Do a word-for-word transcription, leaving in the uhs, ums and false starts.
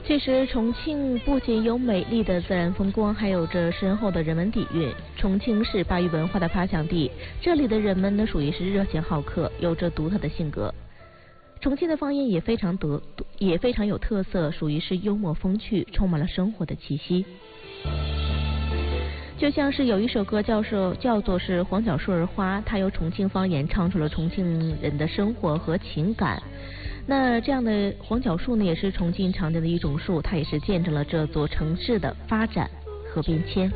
其实重庆不仅有美丽的自然风光，还有着深厚的人文底蕴。重庆是巴渝文化的发祥地，这里的人们呢属于是热情好客，有着独特的性格。重庆的方言也非常得也非常有特色，属于是幽默风趣，充满了生活的气息。就像是有一首歌叫做叫做是黄角树儿花，它由重庆方言唱出了重庆人的生活和情感。那这样的黄角树呢，也是重庆常见的一种树，它也是见证了这座城市的发展和变迁。